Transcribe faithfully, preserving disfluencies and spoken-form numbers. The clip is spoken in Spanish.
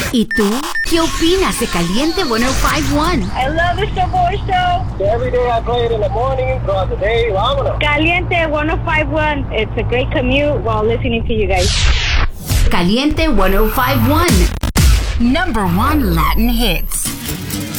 ¿Y tú? ¿Qué opinas de Caliente ciento cincuenta y uno? I love the Show Show. Every day I play it in the morning, throughout the day. Vámonos. Caliente ciento cincuenta y uno. It's a great commute while listening to you guys. Caliente ciento cincuenta y uno. Number one Latin hits.